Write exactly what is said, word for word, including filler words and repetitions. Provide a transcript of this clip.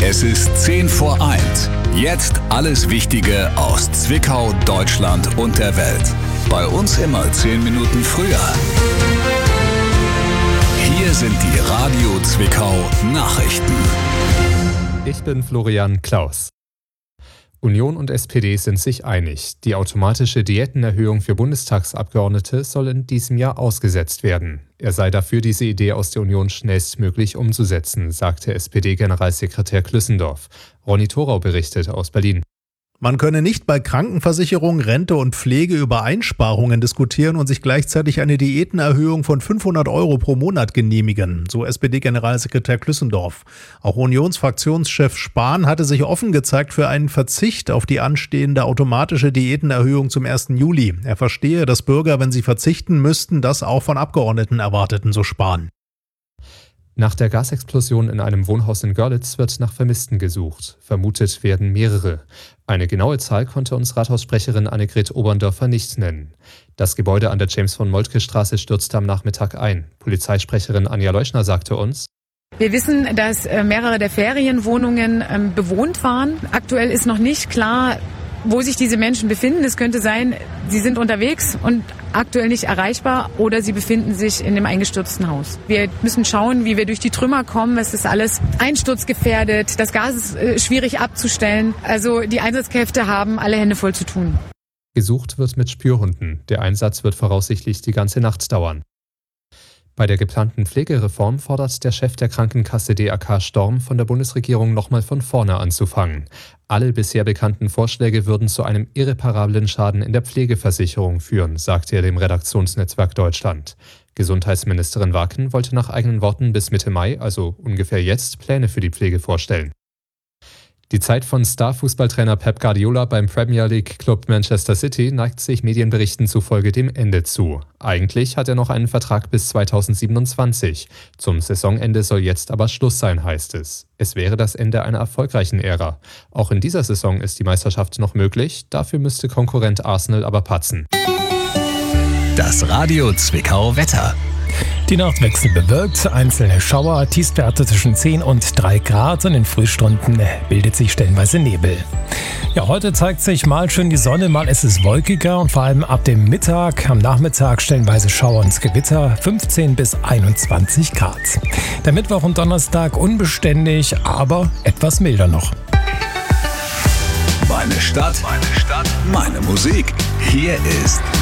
Es ist zehn vor eins. Jetzt alles Wichtige aus Zwickau, Deutschland und der Welt. Bei uns immer zehn Minuten früher. Hier sind die Radio Zwickau Nachrichten. Ich bin Florian Klaus. Union und S P D sind sich einig. Die automatische Diätenerhöhung für Bundestagsabgeordnete soll in diesem Jahr ausgesetzt werden. Er sei dafür, diese Idee aus der Union schnellstmöglich umzusetzen, sagte S P D-Generalsekretär Klüssendorf. Ronny Thorau berichtet aus Berlin. Man könne nicht bei Krankenversicherung, Rente und Pflege über Einsparungen diskutieren und sich gleichzeitig eine Diätenerhöhung von fünfhundert Euro pro Monat genehmigen, so S P D-Generalsekretär Klüssendorf. Auch Unionsfraktionschef Spahn hatte sich offen gezeigt für einen Verzicht auf die anstehende automatische Diätenerhöhung zum ersten Juli. Er verstehe, dass Bürger, wenn sie verzichten müssten, das auch von Abgeordneten erwarteten, so Spahn. Nach der Gasexplosion in einem Wohnhaus in Görlitz wird nach Vermissten gesucht. Vermutet werden mehrere. Eine genaue Zahl konnte uns Rathaussprecherin Annegret Oberndorfer nicht nennen. Das Gebäude an der James-von-Moltke-Straße stürzte am Nachmittag ein. Polizeisprecherin Anja Leuschner sagte uns: Wir wissen, dass mehrere der Ferienwohnungen bewohnt waren. Aktuell ist noch nicht klar, wo sich diese Menschen befinden. Es könnte sein, sie sind unterwegs und aktuell nicht erreichbar oder sie befinden sich in dem eingestürzten Haus. Wir müssen schauen, wie wir durch die Trümmer kommen. Es ist alles einsturzgefährdet. Das Gas ist äh, schwierig abzustellen. Also die Einsatzkräfte haben alle Hände voll zu tun. Gesucht wird mit Spürhunden. Der Einsatz wird voraussichtlich die ganze Nacht dauern. Bei der geplanten Pflegereform fordert der Chef der Krankenkasse D A K Storm von der Bundesregierung nochmal von vorne anzufangen. Alle bisher bekannten Vorschläge würden zu einem irreparablen Schaden in der Pflegeversicherung führen, sagte er dem Redaktionsnetzwerk Deutschland. Gesundheitsministerin Wacken wollte nach eigenen Worten bis Mitte Mai, also ungefähr jetzt, Pläne für die Pflege vorstellen. Die Zeit von Star-Fußballtrainer Pep Guardiola beim Premier League-Club Manchester City neigt sich Medienberichten zufolge dem Ende zu. Eigentlich hat er noch einen Vertrag bis zweitausendsiebenundzwanzig. Zum Saisonende soll jetzt aber Schluss sein, heißt es. Es wäre das Ende einer erfolgreichen Ära. Auch in dieser Saison ist die Meisterschaft noch möglich, dafür müsste Konkurrent Arsenal aber patzen. Das Radio Zwickau Wetter. Die Nacht wechselnd bewölkt, einzelne Schauer, Tiefstwerte zwischen zehn und drei Grad und in Frühstunden bildet sich stellenweise Nebel. Ja, heute zeigt sich mal schön die Sonne, mal ist es wolkiger und vor allem ab dem Mittag, am Nachmittag stellenweise Schauer und Gewitter, fünfzehn bis einundzwanzig Grad. Der Mittwoch und Donnerstag unbeständig, aber etwas milder noch. Meine Stadt, meine Stadt, meine Musik. Hier ist